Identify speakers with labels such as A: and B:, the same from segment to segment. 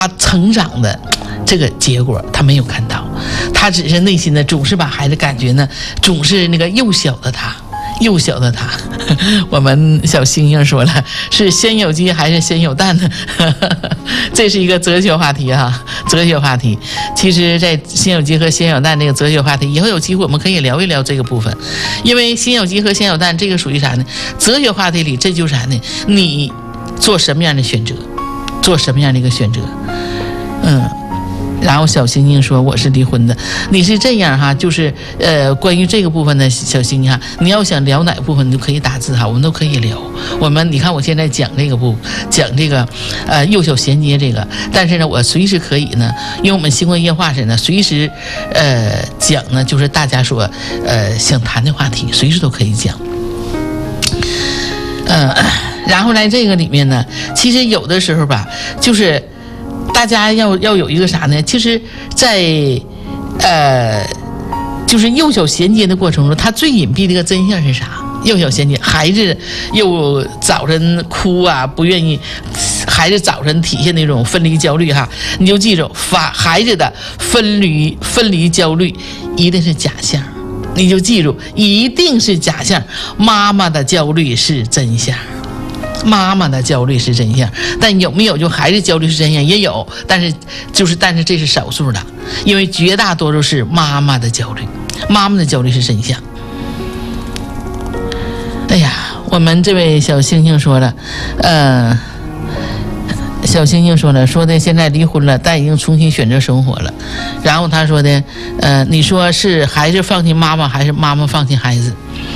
A: 他成长的这个结果他没有看到，他只是内心呢总是把孩子感觉呢总是那个幼小的他。我们小星星说了，是先有鸡还是先有蛋呢？这是一个哲学话题哈，哲学话题。其实在先有鸡和先有蛋这个哲学话题，以后有机会我们可以聊一聊这个部分。因为先有鸡和先有蛋这个属于啥呢？哲学话题里这就是啥呢？你做什么样的选择，做什么样的一个选择。然后小星星说我是离婚的，你是这样哈，就是关于这个部分的小星星哈，你要想聊哪部分你就可以打字哈，我们都可以聊。你看我现在讲这个幼小衔接这个，但是呢我随时可以呢，因为我们星光夜话时呢随时讲呢，就是大家说想谈的话题随时都可以讲。然后来这个里面呢，其实有的时候吧，就是大家要有一个啥呢？其实在就是幼小衔接的过程中，它最隐蔽的一个真相是啥？幼小衔接，孩子又早晨哭啊，不愿意，孩子早晨体现那种分离焦虑哈，你就记住，孩子的分离焦虑一定是假象，你就记住，一定是假象，妈妈的焦虑是真相。妈妈的焦虑是真相，但有没有就孩子焦虑是真相也有，但是这是少数的，因为绝大多数是妈妈的焦虑，妈妈的焦虑是真相。哎呀，我们这位小星星说了，小星星说的现在离婚了，但已经重新选择生活了。然后他说的，你说是孩子放弃妈妈还是妈妈放弃孩子？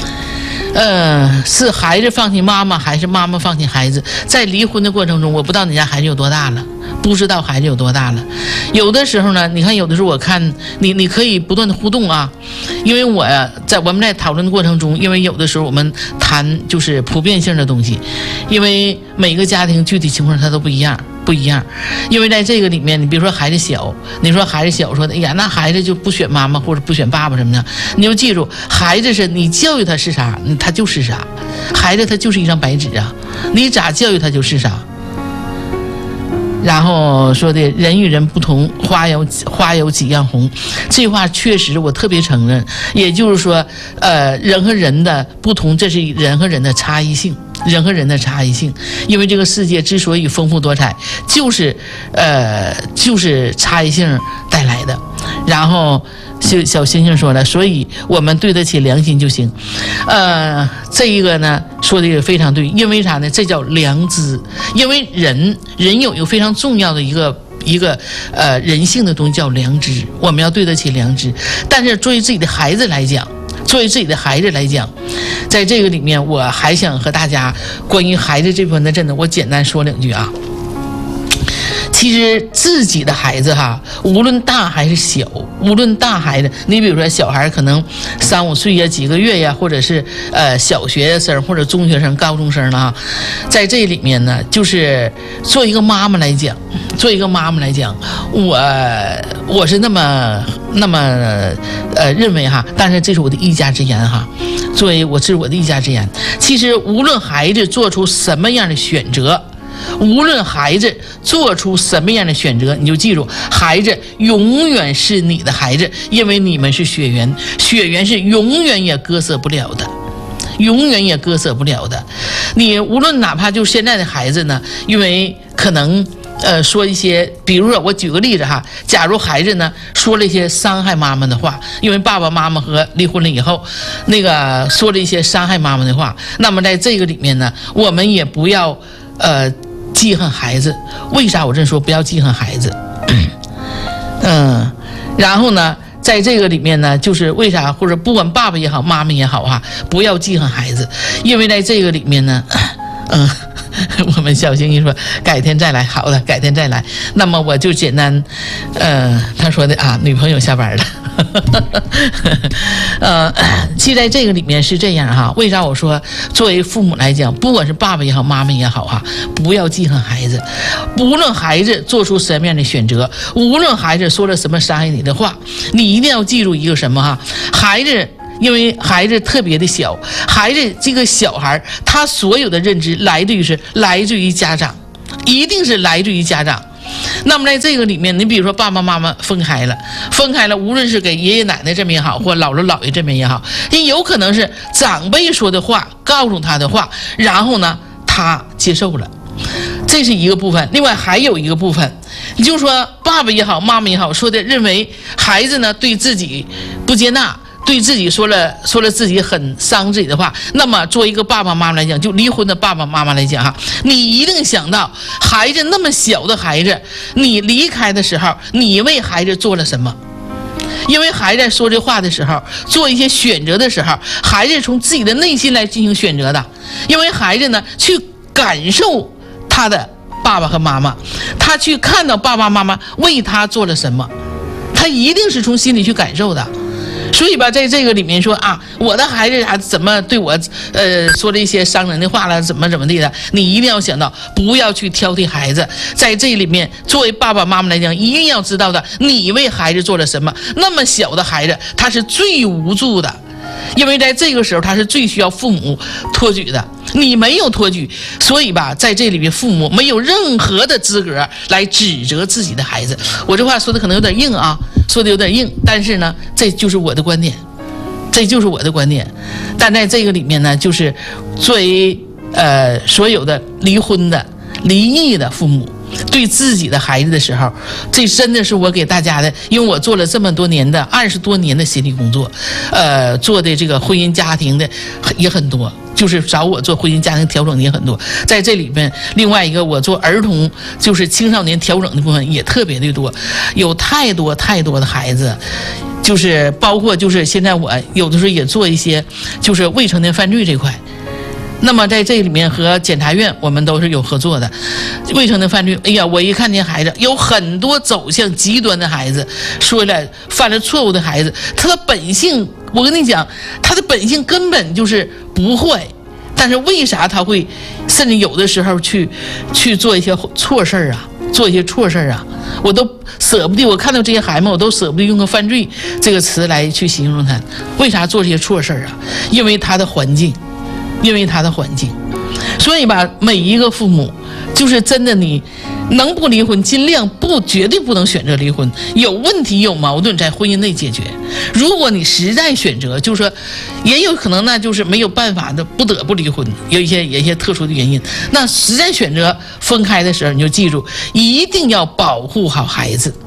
A: 是孩子放弃妈妈还是妈妈放弃孩子？在离婚的过程中，我不知道你家孩子有多大了，不知道孩子有多大了。有的时候呢，你看有的时候我看你可以不断的互动啊，因为我们在讨论的过程中，因为有的时候我们谈就是普遍性的东西，因为每个家庭具体情况它都不一样。因为在这个里面，你比如说孩子小，你说孩子小说的，哎呀，那孩子就不选妈妈或者不选爸爸什么的，你就记住，孩子是你教育他是啥，他就是啥，孩子他就是一张白纸啊，你咋教育他就是啥。然后说的人与人不同，花有几样红，这话确实我特别承认。也就是说，人和人的不同，这是人和人的差异性，因为这个世界之所以丰富多彩，就是差异性带来的。然后小星星说了，所以我们对得起良心就行。这一个呢说的也非常对，因为啥呢？这叫良知。因为人有一个非常重要的一个人性的东西叫良知，我们要对得起良知。但是作为自己的孩子来讲，在这个里面，我还想和大家关于孩子这部分的真的，我简单说两句啊。其实自己的孩子哈，无论大还是小，你比如说小孩可能3、5岁呀、几个月呀，或者是小学生或者中学生、高中生了哈，在这里面呢，就是做一个妈妈来讲，我是那么认为哈，但是这是我的一家之言哈，这是我的一家之言。其实无论孩子做出什么样的选择，你就记住，孩子永远是你的孩子，因为你们是血缘是永远也割舍不了的。你无论哪怕就现在的孩子呢，因为可能说一些，比如说我举个例子哈，假如孩子呢说了一些伤害妈妈的话，因为爸爸妈妈和离婚了以后，那个说了一些伤害妈妈的话，那么在这个里面呢，我们也不要记恨孩子。为啥我这么说不要记恨孩子？然后呢，在这个里面呢，就是为啥，或者不管爸爸也好，妈妈也好哈，不要记恨孩子，因为在这个里面呢，我们小星星说改天再来，好的，改天再来。那么我就简单，他说的啊，女朋友下班了。其实在这个里面是这样哈，为啥我说作为父母来讲，不管是爸爸也好，妈妈也好哈，不要记恨孩子。无论孩子做出什么样的选择，无论孩子说了什么伤害你的话，你一定要记住一个什么哈，孩子。因为孩子特别的小，孩子这个小孩他所有的认知来自于家长，一定是来自于家长。 那么在这个里面，你比如说爸爸妈妈分开了，无论是给爷爷奶奶这边也好，或姥姥姥爷这边也好，也有可能是长辈说的话，告诉他的话，然后呢他接受了，这是一个部分。另外还有一个部分，你就说爸爸也好，妈妈也好，说的认为孩子呢对自己不接纳，对自己说了自己很伤自己的话，那么作为一个爸爸妈妈来讲，就离婚的爸爸妈妈来讲哈，你一定想到孩子那么小的孩子，你离开的时候，你为孩子做了什么？因为孩子在说这话的时候，做一些选择的时候，孩子从自己的内心来进行选择的。因为孩子呢，去感受他的爸爸和妈妈，他去看到爸爸妈妈为他做了什么，他一定是从心里去感受的。所以吧，在这个里面说啊，我的孩子怎么对我说了一些伤人的话了，怎么地的，你一定要想到，不要去挑剔孩子。在这里面，作为爸爸妈妈来讲，一定要知道的，你为孩子做了什么。那么小的孩子，他是最无助的，因为在这个时候他是最需要父母托举的，你没有托举，所以吧，在这里面父母没有任何的资格来指责自己的孩子。我这话说的可能有点硬啊，说的有点硬，但是呢，这就是我的观点，但在这个里面呢，就是作为所有的离婚的、离异的父母，对自己的孩子的时候，这真的是我给大家的，因为我做了这么多年的20多年的心理工作，做的这个婚姻家庭的也很多，就是找我做婚姻家庭调整的也很多。在这里面，另外一个我做儿童就是青少年调整的部分也特别的多，有太多的孩子。就是包括就是现在我有的时候也做一些就是未成年犯罪这块，那么在这里面和检察院我们都是有合作的。未成年犯罪，哎呀，我一看见孩子有很多走向极端的孩子，说了犯了错误的孩子，他的本性，我跟你讲，他的本性根本就是不坏，但是为啥他会甚至有的时候去做一些错事儿啊，我都舍不得，我看到这些孩子我都舍不得用个犯罪这个词来去形容他。为啥做这些错事儿啊？因为他的环境。所以吧，每一个父母就是真的，你能不离婚尽量绝对不能选择离婚。有问题有矛盾在婚姻内解决，如果你实在选择，就是说也有可能呢，就是没有办法的不得不离婚，有一些特殊的原因，那实在选择分开的时候，你就记住一定要保护好孩子，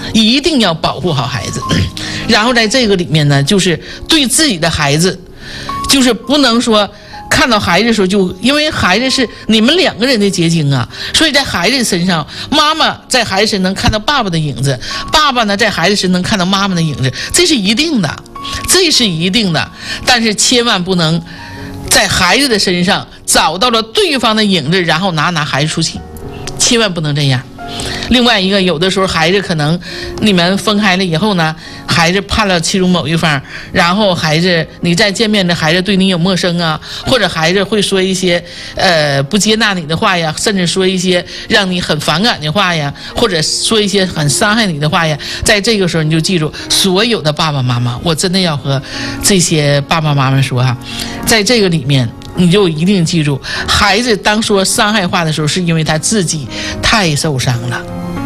A: 然后在这个里面呢，就是对自己的孩子，就是不能说看到孩子的时候就，因为孩子是你们两个人的结晶啊，所以在孩子身上，妈妈在孩子身上能看到爸爸的影子，爸爸呢在孩子身上能看到妈妈的影子，这是一定的。但是千万不能在孩子的身上找到了对方的影子，然后拿孩子出气，千万不能这样。另外一个，有的时候孩子可能你们分开了以后呢，孩子判了其中某一方，然后孩子你再见面的孩子对你有陌生啊，或者孩子会说一些不接纳你的话呀，甚至说一些让你很反感的话呀，或者说一些很伤害你的话呀，在这个时候你就记住，所有的爸爸妈妈，我真的要和这些爸爸妈妈说哈，在这个里面你就一定记住，孩子当说伤害话的时候，是因为他自己太受伤了，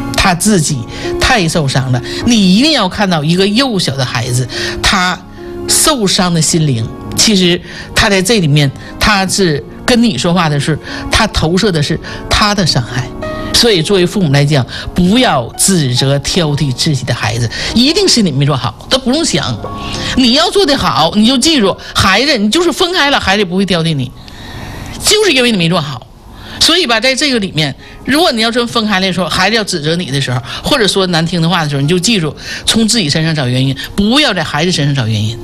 A: 你一定要看到一个幼小的孩子，他受伤的心灵，其实他在这里面，他是跟你说话的是，他投射的是他的伤害。所以作为父母来讲，不要指责挑剔自己的孩子，一定是你没做好，都不用想。你要做得好，你就记住，孩子你就是分开了，孩子不会挑剔你，就是因为你没做好。所以吧，在这个里面，如果你要真分开的时候，孩子要指责你的时候，或者说难听的话的时候，你就记住，从自己身上找原因，不要在孩子身上找原因，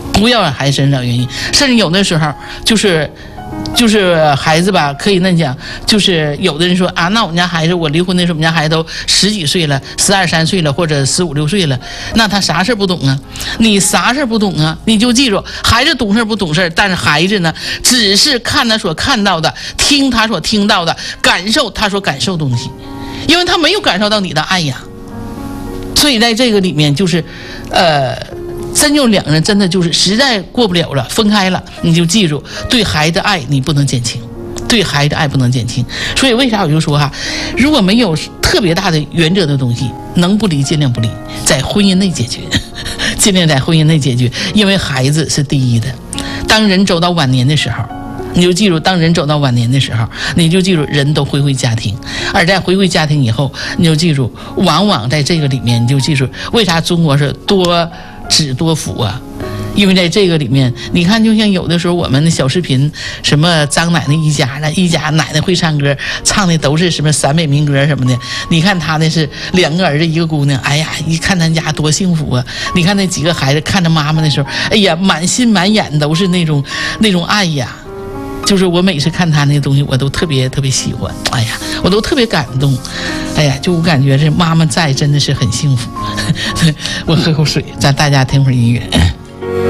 A: 甚至有的时候就是孩子吧，可以那讲，就是有的人说啊，那我们家孩子，我离婚的时候，我们家孩子都10几岁了，12、13岁了，或者15、16岁了，那他啥事不懂啊？你啥事不懂啊？你就记住，孩子懂事不懂事，但是孩子呢，只是看他所看到的，听他所听到的，感受他所感受的东西，因为他没有感受到你的爱呀。所以在这个里面，就是真有两个人真的就是实在过不了了，分开了，你就记住，对孩子爱你不能减轻， 对孩子爱不能减轻。所以为啥我就说哈，如果没有特别大的原则的东西，能不离尽量不离，在婚姻内解决，尽量在婚姻内解决，因为孩子是第一的。当人走到晚年的时候，你就记住，当人走到晚年的时候，你就记住人都回归家庭，而在回归家庭以后，你就记住，往往在这个里面，你就记住为啥中国是多子多福啊？因为在这个里面，你看，就像有的时候我们的小视频，什么张奶奶一家的，一家奶奶会唱歌，唱的都是什么陕北民歌什么的。你看他那是2个儿子1个姑娘，哎呀，一看他家多幸福啊！你看那几个孩子看着妈妈的时候，哎呀，满心满眼都是那种爱呀。就是我每次看他那个东西，我都特别特别喜欢，哎呀，我都特别感动，哎呀，就我感觉这妈妈在真的是很幸福。我喝口水，咱大家听会儿音乐。